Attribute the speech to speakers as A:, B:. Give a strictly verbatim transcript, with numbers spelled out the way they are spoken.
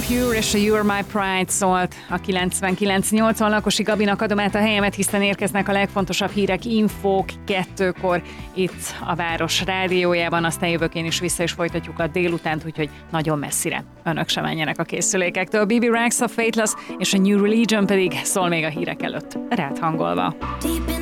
A: Pure és a You're My Pride szólt a kilencvenkilenc nyolcvan. Lakosi Gabinak adom át a helyemet, hiszen érkeznek a legfontosabb hírek, infók kettőkor itt a Város Rádiójában, aztán jövök én is vissza, és folytatjuk a délutánt, úgyhogy nagyon messzire önök sem menjenek a készülékektől. bé bé Rexa, Fateless és a New Religion pedig szól még a hírek előtt, rád hangolva.